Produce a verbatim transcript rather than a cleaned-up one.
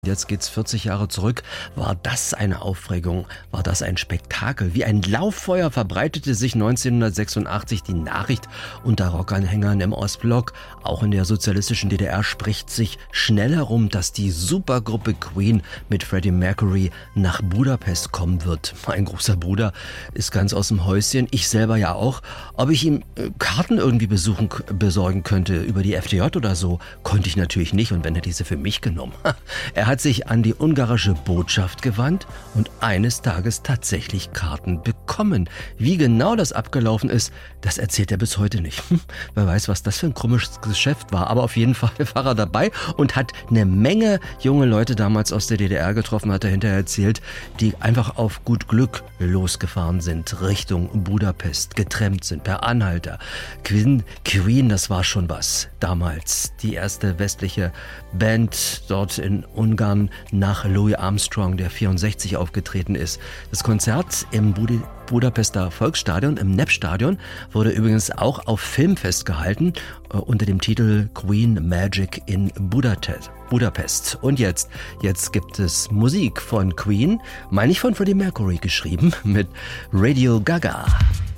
Jetzt geht's vierzig Jahre zurück. War das eine Aufregung? War das ein Spektakel? Wie ein Lauffeuer verbreitete sich neunzehnhundertsechsundachtzig die Nachricht unter Rockanhängern im Ostblock. Auch in der sozialistischen D D R spricht sich schnell herum, dass die Supergruppe Queen mit Freddie Mercury nach Budapest kommen wird. Mein großer Bruder ist ganz aus dem Häuschen, ich selber ja auch. Ob ich ihm Karten irgendwie besuchen, besorgen könnte über die F D J oder so, konnte ich natürlich nicht, und wenn, hätte ich sie für mich genommen. Er hat sich an die ungarische Botschaft gewandt und eines Tages tatsächlich Karten bekommen. Wie genau das abgelaufen ist, das erzählt er bis heute nicht. Hm, wer weiß, was das für ein krummes Geschäft war, aber auf jeden Fall war er dabei und hat eine Menge junge Leute damals aus der D D R getroffen, hat er hinterher erzählt, die einfach auf gut Glück losgefahren sind, Richtung Budapest, getrennt sind, per Anhalter. Queen, Queen, das war schon was damals. Die erste westliche Band dort in Ungarn nach Louis Armstrong, der vierundsechzig aufgetreten ist. Das Konzert im Budi- Budapester Volksstadion, im Népstadion, wurde übrigens auch auf Film festgehalten, äh, unter dem Titel Queen Magic in Budapest. Budapest. Und jetzt, jetzt gibt es Musik von Queen, meine ich von Freddie Mercury geschrieben, mit Radio Gaga.